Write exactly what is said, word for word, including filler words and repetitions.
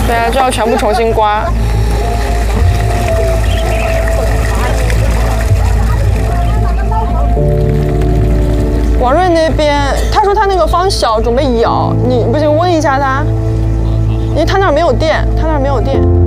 对啊，就要全部重新刮。王瑞那边，他说他那个方小准备咬你，不行问一下他，因为他那儿没有电，他那儿没有电。